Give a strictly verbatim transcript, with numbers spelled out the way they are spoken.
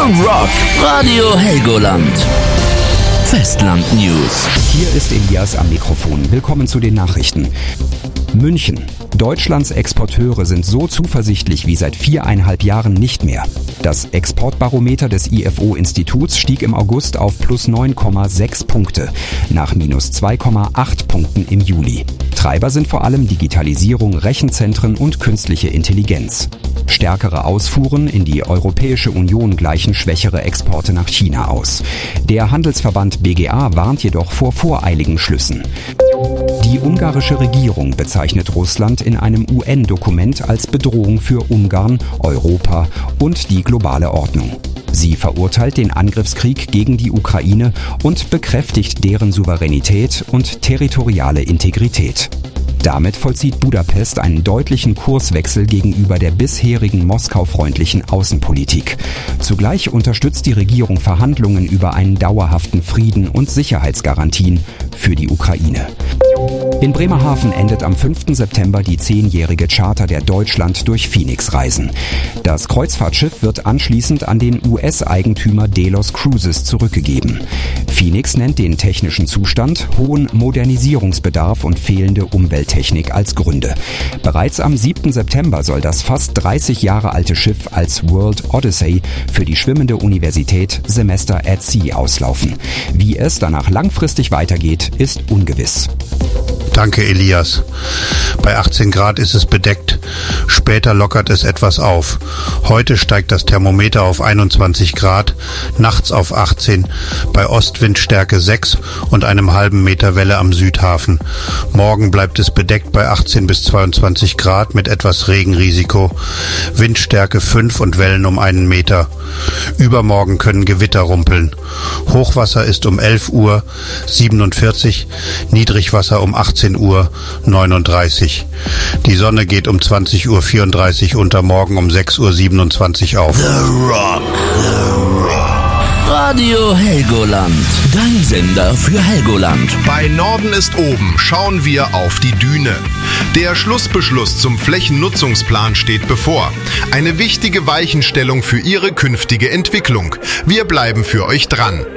Punk Rock Radio Helgoland. Festland News. Hier ist Elias am Mikrofon. Willkommen zu den Nachrichten. München. Deutschlands Exporteure sind so zuversichtlich wie seit viereinhalb Jahren nicht mehr. Das Exportbarometer des I F O-Instituts stieg im August auf plus neun Komma sechs Punkte, nach minus zwei Komma acht Punkten im Juli. Treiber sind vor allem Digitalisierung, Rechenzentren und künstliche Intelligenz. Stärkere Ausfuhren in die Europäische Union gleichen schwächere Exporte nach China aus. Der Handelsverband B G A warnt jedoch vor voreiligen Schlüssen. Die ungarische Regierung bezeichnet Russland in einem U N-Dokument als Bedrohung für Ungarn, Europa und die globale Ordnung. Sie verurteilt den Angriffskrieg gegen die Ukraine und bekräftigt deren Souveränität und territoriale Integrität. Damit vollzieht Budapest einen deutlichen Kurswechsel gegenüber der bisherigen moskaufreundlichen Außenpolitik. Zugleich unterstützt die Regierung Verhandlungen über einen dauerhaften Frieden und Sicherheitsgarantien für die Ukraine. In Bremerhaven endet am fünften September die zehnjährige Charter der Deutschland durch Phoenix-Reisen. Das Kreuzfahrtschiff wird anschließend an den U S-Eigentümer Delos Cruises zurückgegeben. Phoenix nennt den technischen Zustand, hohen Modernisierungsbedarf und fehlende Umwelttechnik als Gründe. Bereits am siebten September soll das fast dreißig Jahre alte Schiff als World Odyssey für die schwimmende Universität Semester at Sea auslaufen. Wie es danach langfristig weitergeht, ist ungewiss. Danke, Elias. Bei achtzehn Grad ist es bedeckt. Später lockert es etwas auf. Heute steigt das Thermometer auf einundzwanzig Grad, nachts auf achtzehn, bei Ostwindstärke sechs und einem halben Meter Welle am Südhafen. Morgen bleibt es bedeckt bei achtzehn bis zweiundzwanzig Grad mit etwas Regenrisiko. Windstärke fünf und Wellen um einen Meter. Übermorgen können Gewitter rumpeln. Hochwasser ist um elf Uhr siebenundvierzig, Niedrigwasser um achtzehn Uhr neununddreißig. Die Sonne geht um zwanzig Uhr vierunddreißig unter, morgen um sechs Uhr siebenundzwanzig auf. The Rock, The Rock. Radio Helgoland, dein Sender für Helgoland. Bei Norden ist oben schauen wir auf die Düne. Der Schlussbeschluss zum Flächennutzungsplan steht bevor. Eine wichtige Weichenstellung für Ihre künftige Entwicklung. Wir bleiben für euch dran.